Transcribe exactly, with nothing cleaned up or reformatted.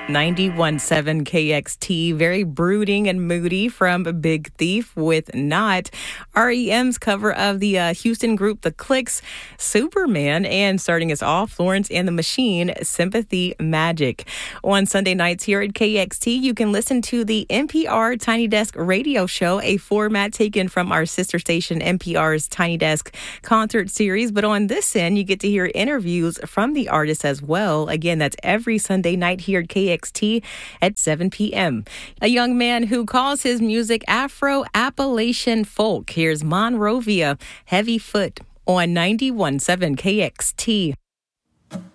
ninety-one point seven K X T, very brooding and moody from Big Thief with Not. R E M's cover of the uh, Houston group The Clicks, Superman, and starting us off, Florence and the Machine, Sympathy Magic. On Sunday nights here at K X T, you can listen to the N P R Tiny Desk radio show, a format taken from our sister station N P R's Tiny Desk concert series. But on this end, you get to hear interviews from the artists as well. Again, that's every Sunday night here at K X T at seven p.m. A young man who calls his music Afro-Appalachian folk. Here's Monrovia, Heavy Foot on ninety-one point seven K X T.